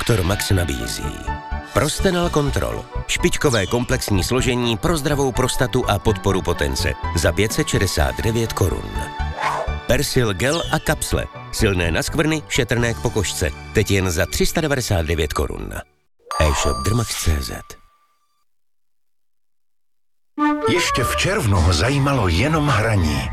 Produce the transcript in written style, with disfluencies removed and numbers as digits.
Dr. Max nabízí Prostenal Control. Špičkové komplexní složení pro zdravou prostatu a podporu potence za 569 korun. Persil gel a kapsle. Silné na skvrny, šetrné k pokožce. Teď jen za 399 korun. E-shop Dermax.cz. Ještě v červnu ho zajímalo jenom hraní.